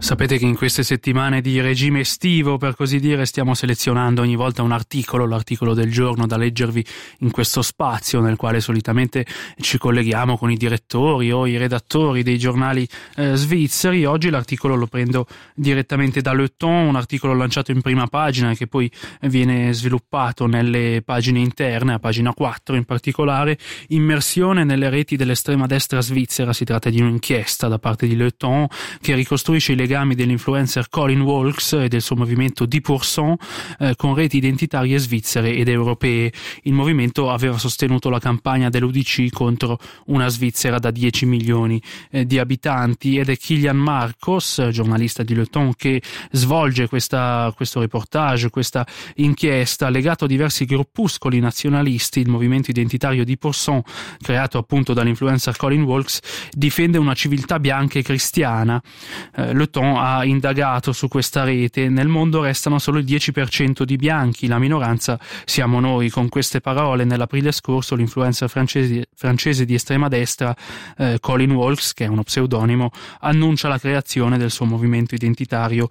Sapete che in queste settimane di regime estivo, per così dire, stiamo selezionando ogni volta un articolo, l'articolo del giorno da leggervi in questo spazio nel quale solitamente ci colleghiamo con i direttori o i redattori dei giornali svizzeri. Oggi l'articolo lo prendo direttamente da Le Temps, un articolo lanciato in prima pagina che poi viene sviluppato nelle pagine interne, a pagina 4 in particolare. Immersione nelle reti dell'estrema destra svizzera. Si tratta di un'inchiesta da parte di Le Temps che ricostruisce i legami dell'influencer Colin Walks e del suo movimento 10% con reti identitarie svizzere ed europee. Il movimento aveva sostenuto la campagna dell'UDC contro una Svizzera da 10 milioni di abitanti, ed è Kilian Marcos, giornalista di Le Temps, che svolge questo reportage, questa inchiesta, legato a diversi gruppuscoli nazionalisti. Il movimento identitario 10%, creato appunto dall'influencer Colin Walks, difende una civiltà bianca e cristiana. Le Temps ha indagato su questa rete. Nel mondo restano solo il 10% di bianchi, la minoranza siamo noi. Con queste parole, nell'aprile scorso, l'influencer francese di estrema destra Colin Walks, che è uno pseudonimo, annuncia la creazione del suo movimento identitario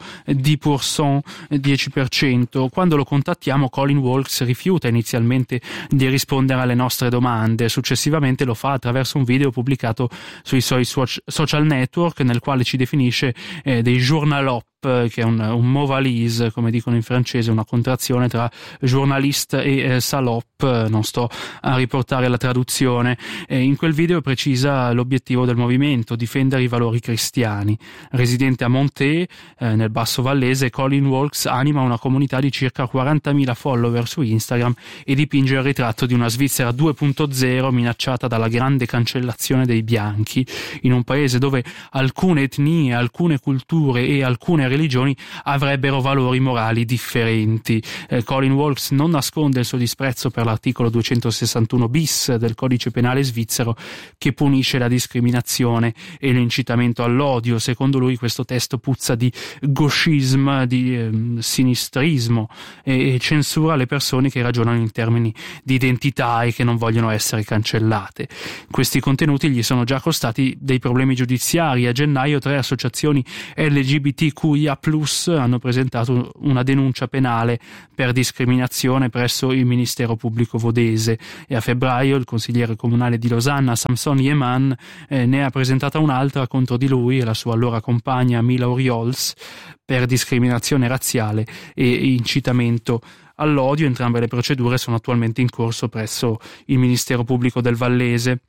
10%. Quando lo contattiamo, Colin Walks rifiuta inizialmente di rispondere alle nostre domande. Successivamente lo fa attraverso un video pubblicato sui suoi social network, nel quale ci definisce dei journalop, che è un mot valise, come dicono in francese, una contrazione tra journaliste e salope. Non sto a riportare la traduzione. In quel video precisa l'obiettivo del movimento: difendere i valori cristiani. Residente a Monté, nel Basso Vallese, Colin Walks anima una comunità di circa 40.000 follower su Instagram e dipinge il ritratto di una Svizzera 2.0 minacciata dalla grande cancellazione dei bianchi, in un paese dove alcune etnie, alcune culture e alcune religioni avrebbero valori morali differenti. Colin Walks non nasconde il suo disprezzo per l'articolo 261 bis del codice penale svizzero, che punisce la discriminazione e l'incitamento all'odio. Secondo lui questo testo puzza di gauchisme, di sinistrismo, e censura le persone che ragionano in termini di identità e che non vogliono essere cancellate. Questi contenuti gli sono già costati dei problemi giudiziari. A gennaio 3 associazioni LGBTQIA+ hanno presentato una denuncia penale per discriminazione presso il Ministero Pubblico Vodese, e a febbraio il consigliere comunale di Losanna, Samson Yeman, ne ha presentata un'altra contro di lui e la sua allora compagna Mila Oriols per discriminazione razziale e incitamento all'odio. Entrambe le procedure sono attualmente in corso presso il Ministero Pubblico del Vallese.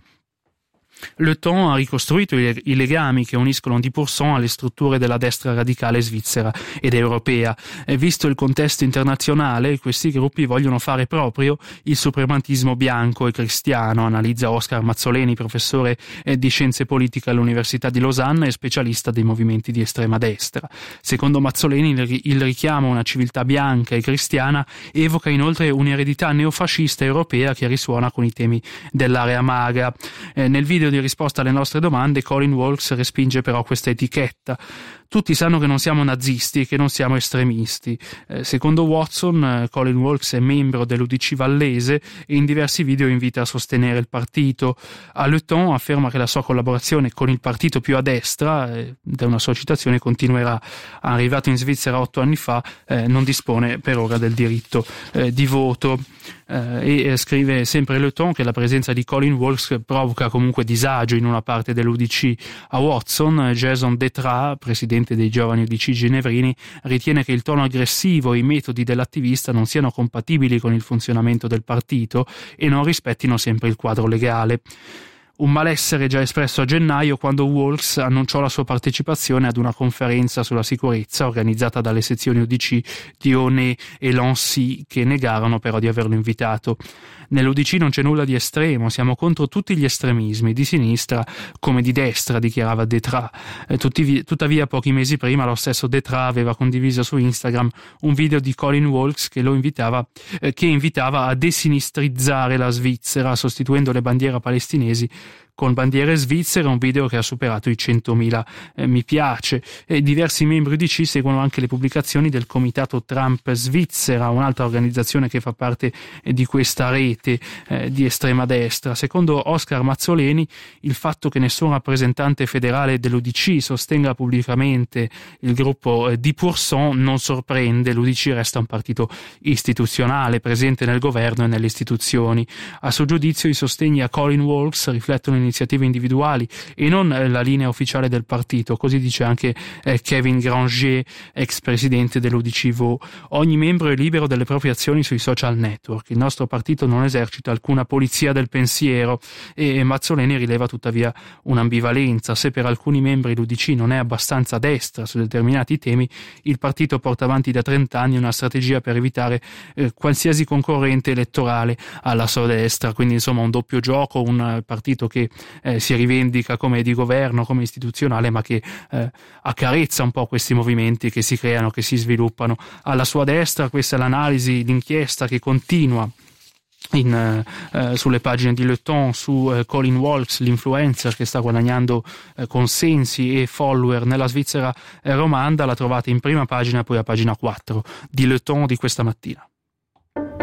Le Temps ha ricostruito i legami che uniscono 10% alle strutture della destra radicale svizzera ed europea. Visto il contesto internazionale, questi gruppi vogliono fare proprio il suprematismo bianco e cristiano, analizza Oscar Mazzoleni, professore di scienze politiche all'Università di Losanna e specialista dei movimenti di estrema destra. Secondo Mazzoleni, il richiamo a una civiltà bianca e cristiana evoca inoltre un'eredità neofascista europea che risuona con i temi dell'area maga. Nel video di risposta alle nostre domande, Colin Walks respinge però questa etichetta. Tutti sanno che non siamo nazisti e che non siamo estremisti. Secondo Watson, Colin Walks è membro dell'UDC vallese e in diversi video invita a sostenere il partito. A Le Temps afferma che la sua collaborazione con il partito più a destra, da una sua citazione, continuerà. Arrivato in Svizzera 8 anni fa, non dispone per ora del diritto di voto. E scrive sempre Le Temps che la presenza di Colin Walks provoca comunque disagio in una parte dell'UDC. A Watson, Jason Detra, presidente dei giovani UDC ginevrini, ritiene che il tono aggressivo e i metodi dell'attivista non siano compatibili con il funzionamento del partito e non rispettino sempre il quadro legale. Un malessere già espresso a gennaio, quando Walks annunciò la sua partecipazione ad una conferenza sulla sicurezza organizzata dalle sezioni UDC di Onay e Lancy, che negarono però di averlo invitato. Nell'UDC non c'è nulla di estremo, siamo contro tutti gli estremismi, di sinistra come di destra, dichiarava Detra. Tuttavia, pochi mesi prima, lo stesso Detra aveva condiviso su Instagram un video di Colin Walks che invitava a desinistrizzare la Svizzera, sostituendo le bandiere palestinesi con bandiere svizzere, un video che ha superato i 100.000 mi piace. Diversi membri UDC seguono anche le pubblicazioni del Comitato Trump Svizzera, un'altra organizzazione che fa parte di questa rete di estrema destra. Secondo Oscar Mazzoleni, il fatto che nessun rappresentante federale dell'UDC sostenga pubblicamente il gruppo di Pourcent non sorprende. L'UDC resta un partito istituzionale presente nel governo e nelle istituzioni. A suo giudizio i sostegni a Colin Walks riflettono iniziative individuali e non la linea ufficiale del partito, così dice anche Kevin Granger, ex presidente dell'UDC Vaud. Ogni membro è libero delle proprie azioni sui social network. Il nostro partito non esercita alcuna polizia del pensiero, e Mazzoleni rileva tuttavia un'ambivalenza. Se per alcuni membri l'UDC non è abbastanza a destra su determinati temi, il partito porta avanti da 30 anni una strategia per evitare qualsiasi concorrente elettorale alla sua destra. Quindi insomma un doppio gioco, un partito che si rivendica come di governo, come istituzionale, ma che accarezza un po' questi movimenti che si creano, che si sviluppano alla sua destra. Questa è l'analisi, l'inchiesta che continua sulle pagine di Le Temps su Colin Walks, l'influencer che sta guadagnando consensi e follower nella Svizzera romanda. La trovate in prima pagina, poi a pagina 4 di Le Temps di questa mattina.